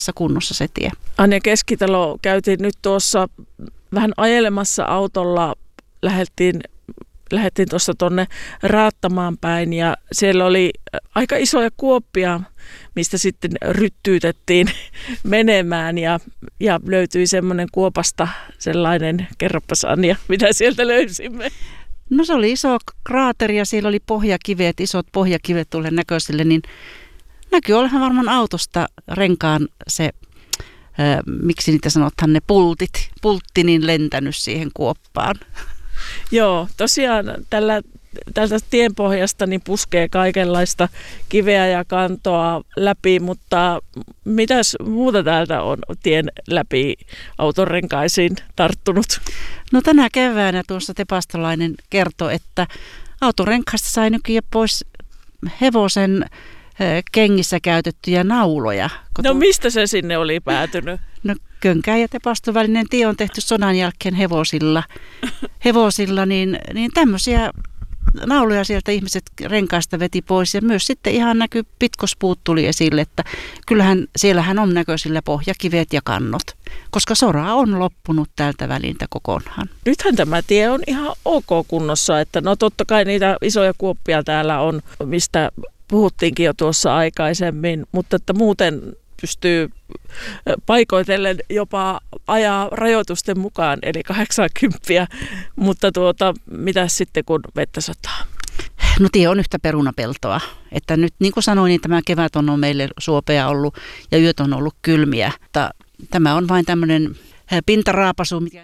kunnossa se tie. Anja Keskitalo, käytiin nyt tuossa vähän ajelemassa autolla, lähdettiin tuossa tuonne Raattamaan päin ja siellä oli aika isoja kuoppia, mistä sitten ryttyytettiin menemään ja löytyi semmoinen kuopasta sellainen, kerropas Anja, mitä sieltä löysimme. No se oli iso kraateri ja siellä oli pohjakivet, isot pohjakivet tulee näköisille, niin näkyy olevan varmaan autosta renkaan se, miksi niitä sanotaan, ne pultti niin lentänyt siihen kuoppaan. Joo, tosiaan tältä tienpohjasta niin puskee kaikenlaista kiveä ja kantoa läpi, mutta mitäs muuta täältä on tien läpi autonrenkaisiin tarttunut? No tänä keväänä tuossa Tepastolainen kertoi, että autonrenkaista sai nykyään pois hevosen kengissä käytettyjä nauloja. No mistä se sinne oli päätynyt? No Könkään ja Tepaston välinen tie on tehty sodan jälkeen hevosilla niin tämmöisiä nauloja sieltä ihmiset renkaista veti pois ja myös sitten ihan pitkospuut tuli esille, että kyllähän siellähän on näköisillä pohjakivet ja kannot, koska sora on loppunut tältä väliltä kokonaan. Nythän tämä tie on ihan ok kunnossa, että no totta kai niitä isoja kuoppia täällä on, mistä puhuttiinkin jo tuossa aikaisemmin, mutta että muuten pystyy paikoitellen jopa ajaa rajoitusten mukaan, eli 80, mutta mitä sitten kun vettä sataa? No tie on yhtä perunapeltoa, että nyt niin kuin sanoin, niin tämä kevät on meille suopea ollut ja yöt on ollut kylmiä, mutta tämä on vain tämmöinen pintaraapasu, mikä...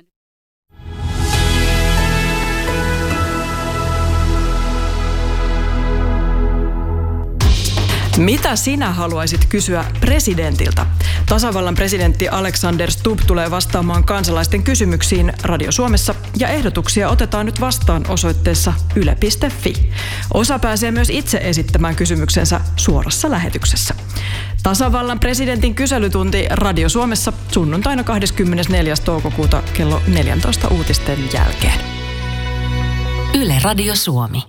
Mitä sinä haluaisit kysyä presidentiltä? Tasavallan presidentti Alexander Stubb tulee vastaamaan kansalaisten kysymyksiin Radio Suomessa ja ehdotuksia otetaan nyt vastaan osoitteessa yle.fi. Osa pääsee myös itse esittämään kysymyksensä suorassa lähetyksessä. Tasavallan presidentin kyselytunti Radio Suomessa sunnuntaina 24. toukokuuta kello 14 uutisten jälkeen. Yle Radio Suomi.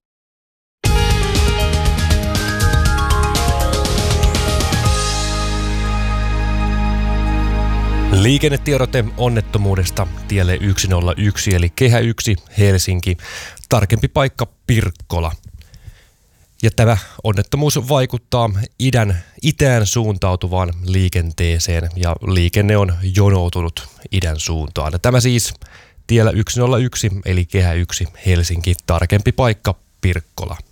Liikennetiedote onnettomuudesta tielle 101 eli Kehä 1 Helsinki, tarkempi paikka Pirkkola. Ja tämä onnettomuus vaikuttaa itään suuntautuvaan liikenteeseen ja liikenne on jonoutunut idän suuntaan. Ja tämä siis tiellä 101 eli Kehä 1 Helsinki, tarkempi paikka Pirkkola.